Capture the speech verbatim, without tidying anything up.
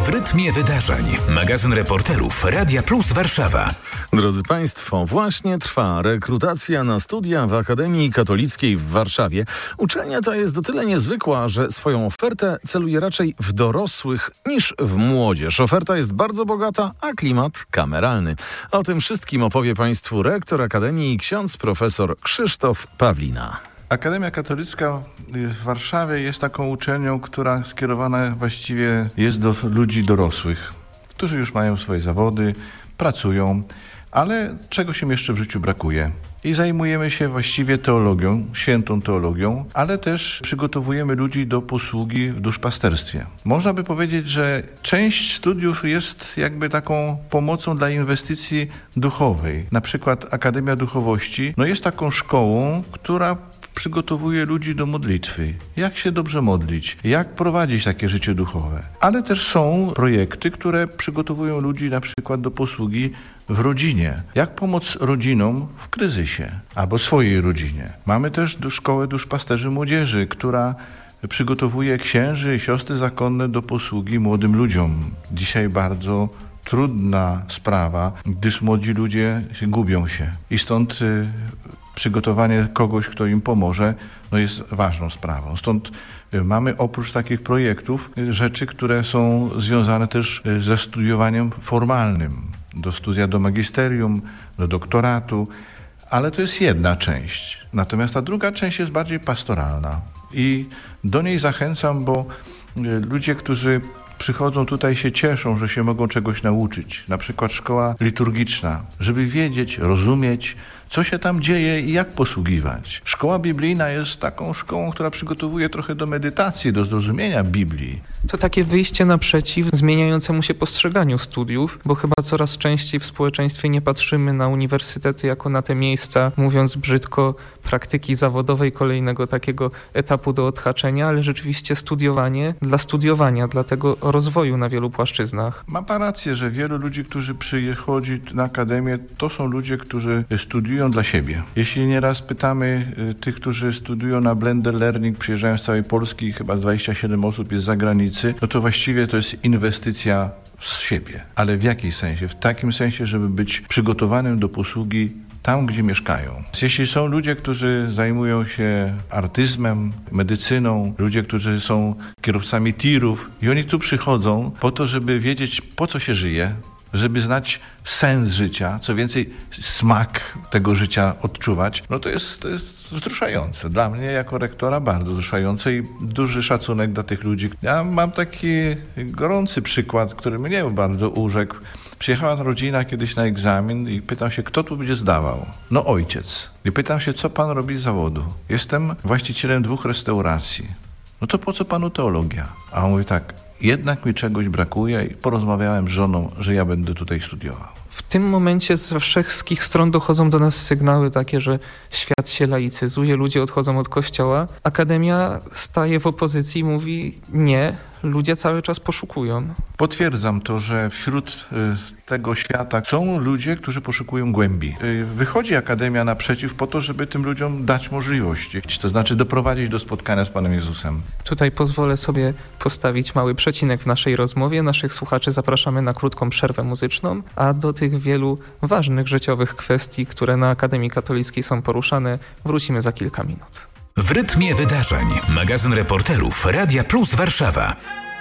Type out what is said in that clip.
W rytmie wydarzeń. Magazyn reporterów Radia Plus Warszawa. Drodzy Państwo, właśnie trwa rekrutacja na studia w Akademii Katolickiej w Warszawie. Uczelnia ta jest o tyle niezwykła, że swoją ofertę celuje raczej w dorosłych niż w młodzież. Oferta jest bardzo bogata, a klimat kameralny. O tym wszystkim opowie Państwu rektor Akademii, ksiądz profesor Krzysztof Pawlina. Akademia Katolicka w Warszawie jest taką uczelnią, która skierowana właściwie jest do ludzi dorosłych, którzy już mają swoje zawody, pracują, ale czegoś im jeszcze w życiu brakuje. I zajmujemy się właściwie teologią, świętą teologią, ale też przygotowujemy ludzi do posługi w duszpasterstwie. Można by powiedzieć, że część studiów jest jakby taką pomocą dla inwestycji duchowej. Na przykład Akademia Duchowości no jest taką szkołą, która przygotowuje ludzi do modlitwy. Jak się dobrze modlić? Jak prowadzić takie życie duchowe? Ale też są projekty, które przygotowują ludzi na przykład do posługi w rodzinie. Jak pomóc rodzinom w kryzysie albo swojej rodzinie. Mamy też szkołę duszpasterzy młodzieży, która przygotowuje księży i siostry zakonne do posługi młodym ludziom. Dzisiaj bardzo trudna sprawa, gdyż młodzi ludzie gubią się. I stąd y, przygotowanie kogoś, kto im pomoże, no jest ważną sprawą. Stąd mamy oprócz takich projektów rzeczy, które są związane też ze studiowaniem formalnym. Do studia do magisterium, do doktoratu, ale to jest jedna część. Natomiast ta druga część jest bardziej pastoralna i do niej zachęcam, bo ludzie, którzy przychodzą tutaj, się cieszą, że się mogą czegoś nauczyć. Na przykład szkoła liturgiczna, żeby wiedzieć, rozumieć, co się tam dzieje i jak posługiwać. Szkoła biblijna jest taką szkołą, która przygotowuje trochę do medytacji, do zrozumienia Biblii. To takie wyjście naprzeciw zmieniającemu się postrzeganiu studiów, bo chyba coraz częściej w społeczeństwie nie patrzymy na uniwersytety jako na te miejsca, mówiąc brzydko, praktyki zawodowej, kolejnego takiego etapu do odhaczenia, ale rzeczywiście studiowanie dla studiowania, dla tego rozwoju na wielu płaszczyznach. Ma pan rację, że wielu ludzi, którzy przychodzi na akademię, to są ludzie, którzy studiują dla siebie. Jeśli nieraz pytamy y, tych, którzy studiują na Blended Learning, przyjeżdżają z całej Polski, chyba dwadzieścia siedem osób jest z zagranicy, no to właściwie to jest inwestycja w siebie. Ale w jakiej sensie? W takim sensie, żeby być przygotowanym do posługi tam, gdzie mieszkają. Jeśli są ludzie, którzy zajmują się artyzmem, medycyną, ludzie, którzy są kierowcami tirów i oni tu przychodzą po to, żeby wiedzieć, po co się żyje, żeby znać sens życia, co więcej smak tego życia odczuwać, no to jest, to jest wzruszające. Dla mnie jako rektora bardzo wzruszające i duży szacunek dla tych ludzi. Ja mam taki gorący przykład, który mnie bardzo urzekł. Przyjechała rodzina kiedyś na egzamin i pytam się, kto tu będzie zdawał? No ojciec. I pytam się, co pan robi z zawodu? Jestem właścicielem dwóch restauracji. No to po co panu teologia? A on mówi tak, jednak mi czegoś brakuje i porozmawiałem z żoną, że ja będę tutaj studiował. W tym momencie ze wszystkich stron dochodzą do nas sygnały takie, że świat się laicyzuje, ludzie odchodzą od kościoła. Akademia staje w opozycji i mówi nie, ludzie cały czas poszukują. Potwierdzam to, że wśród y, tego świata są ludzie, którzy poszukują głębi. Y, wychodzi Akademia naprzeciw po to, żeby tym ludziom dać możliwości, to znaczy doprowadzić do spotkania z Panem Jezusem. Tutaj pozwolę sobie postawić mały przecinek w naszej rozmowie. Naszych słuchaczy zapraszamy na krótką przerwę muzyczną, a do tych wielu ważnych życiowych kwestii, które na Akademii Katolickiej są poruszane, wrócimy za kilka minut. W rytmie wydarzeń. Magazyn reporterów Radia Plus Warszawa.